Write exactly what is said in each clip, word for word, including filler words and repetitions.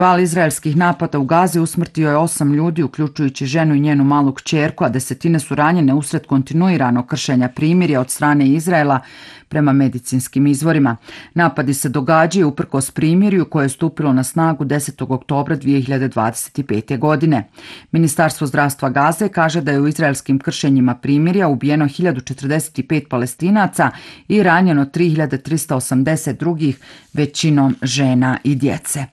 Val izraelskih napada u Gazi usmrtio je osam ljudi, uključujući ženu i njenu malu kćerku, a desetine su ranjene usred kontinuiranog kršenja primirja od strane Izraela prema medicinskim izvorima. Napadi se događaju uprkos primirju koje je stupilo na snagu desetog oktobra dvije hiljade dvadeset pete. godine. Ministarstvo zdravstva Gaze kaže da je u izraelskim kršenjima primirja ubijeno hiljadu četrdeset pet Palestinaca i ranjeno tri hiljade trista osamdeset drugih, većinom žena i djece.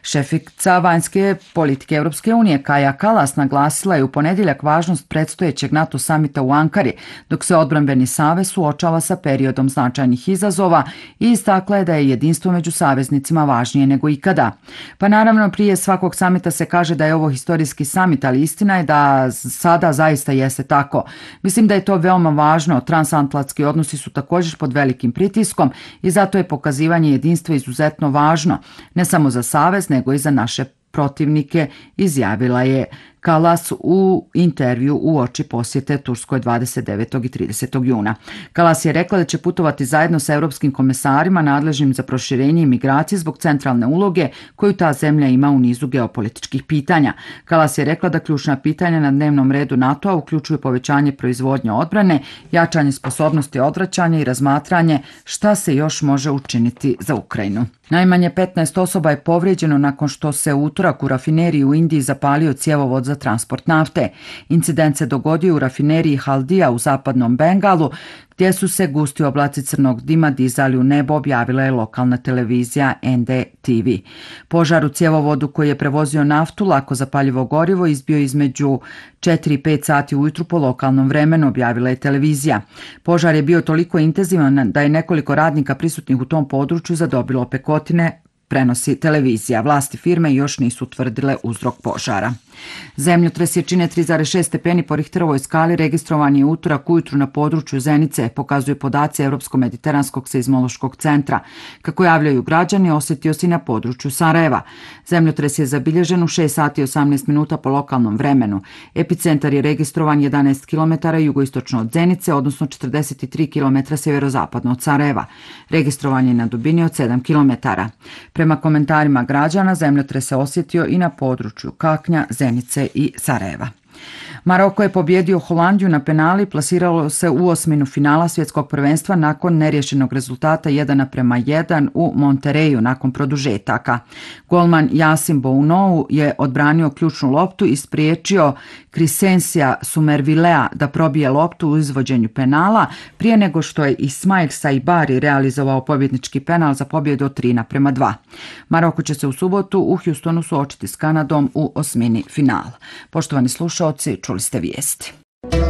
Šefica vanjske politike Europske unije Kaja Kallas naglasila je u ponedjeljak važnost predstojećeg NATO samita u Ankari, dok se odbrambeni savez suočava sa periodom značajnih izazova i istakla je da je jedinstvo među saveznicima važnije nego ikada. Pa naravno, prije svakog samita se kaže da je ovo historijski samit, ali istina je da sada zaista jeste tako. Mislim da je to veoma važno. Transatlantski odnosi su također pod velikim pritiskom i zato je pokazivanje jedinstva izuzetno važno, ne samo za savez, nego i za naše protivnike, izjavila je Kallas u intervju uoči posjete Turskoj dvadeset devetog i tridesetog juna. Kallas je rekla da će putovati zajedno sa europskim komesarima nadležnim za proširenje i migracije zbog centralne uloge koju ta zemlja ima u nizu geopolitičkih pitanja. Kallas je rekla da ključna pitanja na dnevnom redu NATO-a uključuju povećanje proizvodnje odbrane, jačanje sposobnosti odvraćanja i razmatranje šta se još može učiniti za Ukrajinu. Najmanje petnaest osoba je povrijeđeno nakon što se u utorak u rafineriji u Indiji zapalio cjevovod za transport nafte. Incident se dogodio u rafineriji Haldija u zapadnom Bengalu, gdje su se gusti oblaci crnog dima dizali u nebo, objavila je lokalna televizija N D T V. Požar u cjevovodu koji je prevozio naftu, lako zapaljivo gorivo, izbio između četiri i pet sati ujutru po lokalnom vremenu, objavila je televizija. Požar je bio toliko intenzivan da je nekoliko radnika prisutnih u tom području zadobilo opekotine, prenosi televizija. Vlasti firme još nisu utvrdile uzrok požara. Zemljotres jačine tri zarez šest stepeni po Richterovoj skali registrovan je utorak ujutru na području Zenice, pokazuju podaci Europsko-mediteranskog seizmološkog centra. Kako javljaju građani, osjetio se i na području Sarajeva. Zemljotres je zabilježen u šest sati i osamnaest minuta po lokalnom vremenu. Epicentar je registrovan jedanaest kilometara jugoistočno od Zenice, odnosno četrdeset tri kilometra sjeverozapadno od Sarajeva. Registrovan je na dubini od sedam kilometara. Prema komentarima građana, zemljotres se osjetio i na području Kaknja, Zenice i Sarajeva. Maroko je pobjedio Holandiju na penali, plasiralo se u osminu finala svjetskog prvenstva nakon neriješenog rezultata jedan naprema jedan u Montereju nakon produžetaka. Golman Yasin Bounou je odbranio ključnu loptu i spriječio Crescencia Somervillea da probije loptu u izvođenju penala prije nego što je Ismail Saibari realizovao pobjednički penal za pobjedu od tri naprema dva. Maroko će se u subotu u Houstonu suočiti s Kanadom u osmini finala. Poštovani slušalci, čuli ste vijesti.